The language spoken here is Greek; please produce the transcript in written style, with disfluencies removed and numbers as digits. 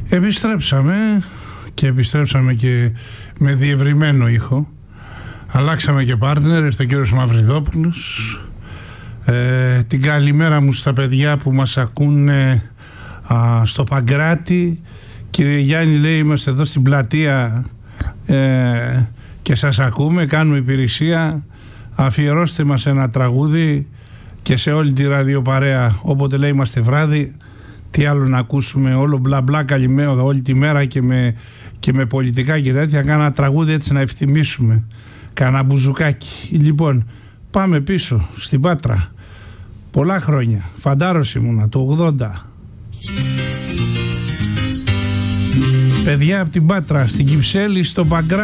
Επιστρέψαμε και με διευρυμένο ήχο. Αλλάξαμε και partner, ήρθε ο κύριος Μαυριδόπουλος. Την καλημέρα μου στα παιδιά που μας ακούνε στο Παγκράτη. Κύριε Γιάννη, λέει, είμαστε εδώ στην πλατεία και σας ακούμε, κάνουμε υπηρεσία. Αφιερώστε μας ένα τραγούδι και σε όλη τη ραδιοπαρέα, όποτε λέει είμαστε βράδυ. Τι άλλο να ακούσουμε, όλο μπλα μπλα καλημέρα όλη τη μέρα και με πολιτικά και τέτοια. Κάνα τραγούδι έτσι να ευθυμίσουμε, κάνα μπουζουκάκι. Λοιπόν, πάμε πίσω στην Πάτρα. Πολλά χρόνια, φαντάρος ήμουνα, το 80. Παιδιά από την Πάτρα, στην Κυψέλη, στο Παγκράτη.